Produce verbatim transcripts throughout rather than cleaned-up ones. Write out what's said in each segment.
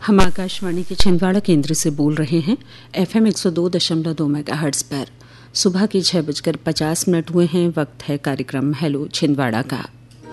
हम आकाशवाणी के छिंदवाड़ा केंद्र से बोल रहे हैं। एफएम एक सौ दो दशमलव दो मेगाहर्ट्ज पर सुबह के छह बजकर पचास मिनट हुए हैं। वक्त है कार्यक्रम हेलो छिंदवाड़ा का।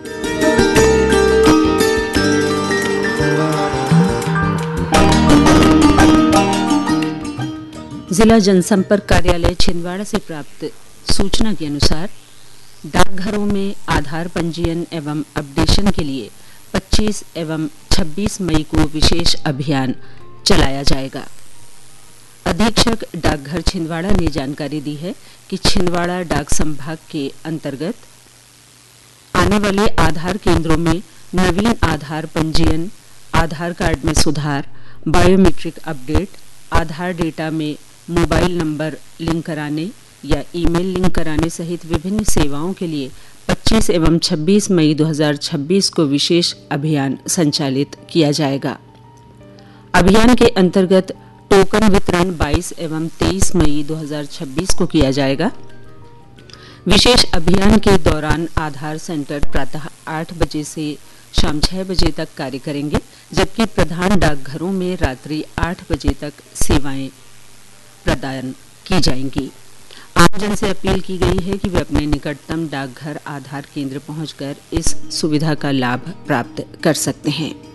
जिला जनसंपर्क कार्यालय छिंदवाड़ा से प्राप्त सूचना के अनुसार डाकघरों में आधार पंजीयन एवं अपडेशन के लिए पच्चीस एवं छब्बीस मई को विशेष अभियान चलाया जाएगा। अधीक्षक डाकघर छिंदवाड़ा ने जानकारी दी है कि छिंदवाड़ा डाक संभाग के अंतर्गत आने वाले आधार केंद्रों में नवीन आधार पंजीयन, आधार कार्ड में सुधार, बायोमेट्रिक अपडेट, आधार डेटा में मोबाइल नंबर लिंक कराने या ईमेल लिंक कराने सहित विभिन्न सेवाओं के लिए पच्चीस एवं छब्बीस मई दो हज़ार छब्बीस को विशेष अभियान संचालित किया जाएगा। अभियान के अंतर्गत टोकन वितरण बाईस एवं तेईस मई दो हज़ार छब्बीस को किया जाएगा। विशेष अभियान के दौरान आधार सेंटर प्रातः आठ बजे से शाम छह बजे तक कार्य करेंगे, जबकि प्रधान डाकघरों में रात्रि आठ बजे तक सेवाएं प्रदान की जाएंगी। आमजन से अपील की गई है कि वे अपने निकटतम डाकघर आधार केंद्र पहुंचकर इस सुविधा का लाभ प्राप्त कर सकते हैं।